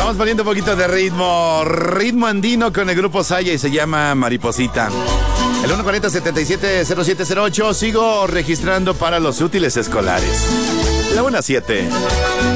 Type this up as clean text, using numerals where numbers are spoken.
Vamos poniendo un poquito de ritmo. Ritmo andino con el grupo Saya y se llama Mariposita. El 140-770708. Sigo registrando para los útiles escolares. La 1-7.